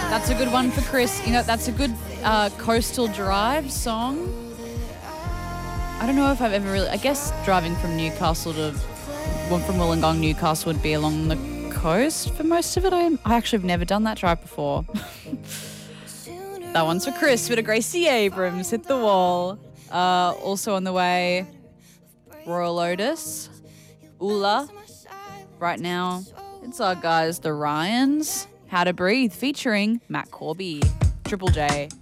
That's a good one for Chris. You know, that's a good coastal drive song. I don't know if I've ever really... I guess driving from Newcastle to... Well, from Wollongong, Newcastle would be along the coast for most of it. I actually have never done that drive before. That one's for Chris with a Gracie Abrams, Hit the Wall. Also on the way, Royal Otis, Ula. Right now, it's our guys, the Ryans. How to Breathe, featuring Matt Corby. Triple J.